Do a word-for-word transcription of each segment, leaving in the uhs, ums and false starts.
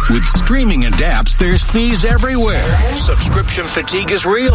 With streaming and apps, there's fees everywhere. Subscription fatigue is real.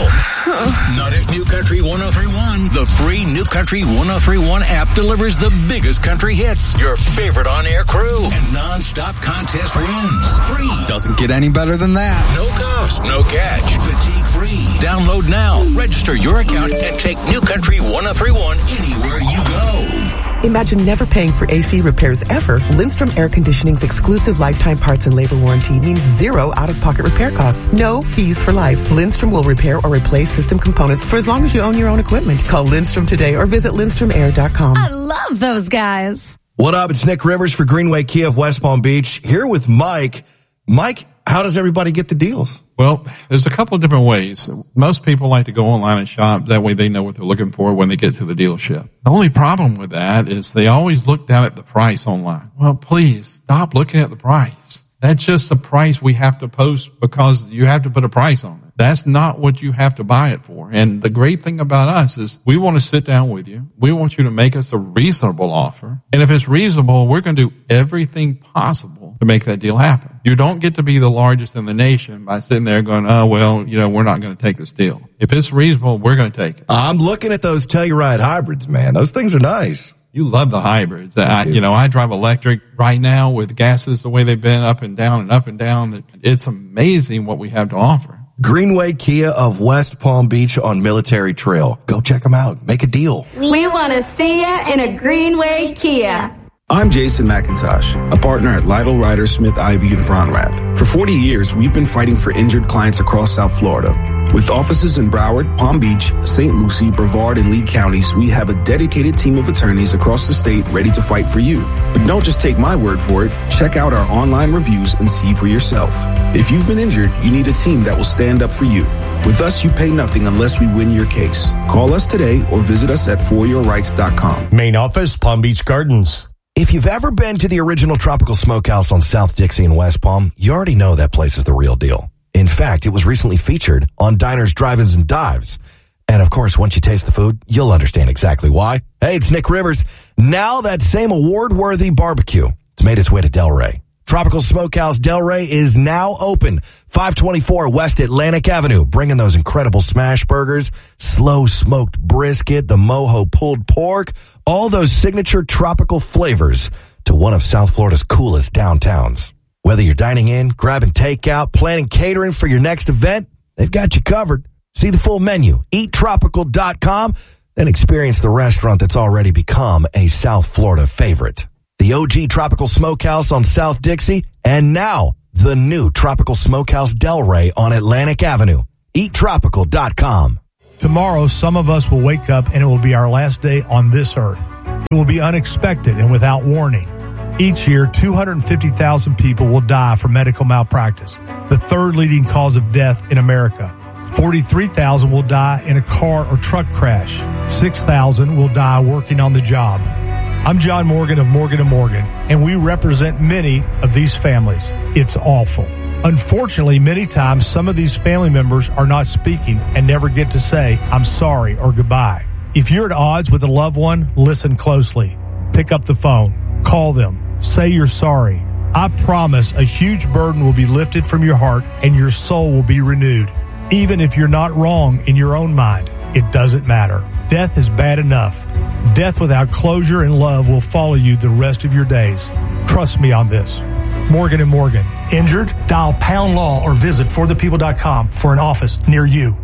Not at New Country ten thirty-one. The free New Country ten thirty-one app delivers the biggest country hits, your favorite on-air crew, and non-stop contest wins. Free. Doesn't get any better than that. No cost, no catch. Fatigue free. Download now. Register your account and take New Country ten thirty-one anywhere you go. Imagine never paying for A C repairs ever. Lindstrom Air Conditioning's exclusive lifetime parts and labor warranty means zero out-of-pocket repair costs. No fees for life. Lindstrom will repair or replace system components for as long as you own your own equipment. Call Lindstrom today or visit lindstrom air dot com. I love those guys. What up? It's Nick Rivers for Greenway Kia of West Palm Beach. Here with Mike. Mike, how does everybody get the deals? Well, there's a couple of different ways. Most people like to go online and shop. That way they know what they're looking for when they get to the dealership. The only problem with that is they always look down at the price online. Well, please stop looking at the price. That's just the price we have to post because you have to put a price on it. That's not what you have to buy it for. And the great thing about us is we want to sit down with you. We want you to make us a reasonable offer. And if it's reasonable, we're going to do everything possible to make that deal happen. You don't get to be the largest in the nation by sitting there going, oh, well, you know, we're not going to take this deal. If it's reasonable, we're going to take it. I'm looking at those Telluride hybrids, man. Those things are nice. You love the hybrids. I, you know, I drive electric right now with gases the way they've been up and down and up and down. It's amazing what we have to offer. Greenway Kia of West Palm Beach on Military Trail. Go check them out. Make a deal. We want to see you in a Greenway Kia. I'm Jason McIntosh, a partner at Lytle, Ryder, Smith, Ivy, and Fronrath. For forty years, we've been fighting for injured clients across South Florida. With offices in Broward, Palm Beach, Saint Lucie, Brevard, and Lee counties, we have a dedicated team of attorneys across the state ready to fight for you. But don't just take my word for it. Check out our online reviews and see for yourself. If you've been injured, you need a team that will stand up for you. With us, you pay nothing unless we win your case. Call us today or visit us at for your rights dot com. Main office, Palm Beach Gardens. If you've ever been to the original Tropical Smokehouse on South Dixie in West Palm, you already know that place is the real deal. In fact, it was recently featured on Diners, Drive-Ins, and Dives. And of course, once you taste the food, you'll understand exactly why. Hey, it's Nick Rivers. Now that same award-worthy barbecue, it's made its way to Delray. Tropical Smokehouse Delray is now open. five twenty-four West Atlantic Avenue, bringing those incredible smash burgers, slow smoked brisket, the mojo pulled pork, all those signature tropical flavors to one of South Florida's coolest downtowns. Whether you're dining in, grabbing takeout, planning catering for your next event, they've got you covered. See the full menu, eat tropical dot com, then experience the restaurant that's already become a South Florida favorite. The O G Tropical Smokehouse on South Dixie, and now the new Tropical Smokehouse Delray on Atlantic Avenue. eat tropical dot com. Tomorrow, some of us will wake up and it will be our last day on this earth. It will be unexpected and without warning. Each year, two hundred fifty thousand people will die from medical malpractice, the third leading cause of death in America. forty-three thousand will die in a car or truck crash. six thousand will die working on the job. I'm John Morgan of Morgan and Morgan, and we represent many of these families. It's awful. Unfortunately, many times some of these family members are not speaking and never get to say, I'm sorry or goodbye. If you're at odds with a loved one, listen closely. Pick up the phone. Call them. Say you're sorry. I promise a huge burden will be lifted from your heart and your soul will be renewed. Even if you're not wrong in your own mind, it doesn't matter. Death is bad enough. Death without closure and love will follow you the rest of your days. Trust me on this. Morgan and Morgan. Injured? Dial pound law or visit for the people dot com for an office near you.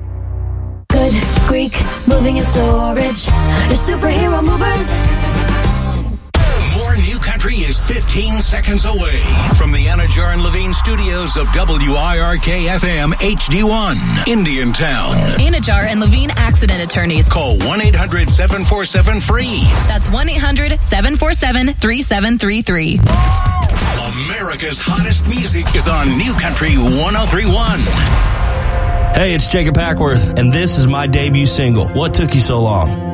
Good Greek moving and storage. Your superhero movers. More New Country is fifteen seconds away from the Anajar and Levine studios of W I R K F M H D one, Indiantown. Anajar and Levine accident attorneys. Call one eight hundred seven four seven free. That's one eight hundred seven four seven three seven three three. America's hottest music is on New Country ten thirty-one. Hey, it's Jacob Hackworth, and this is my debut single, What Took You So Long?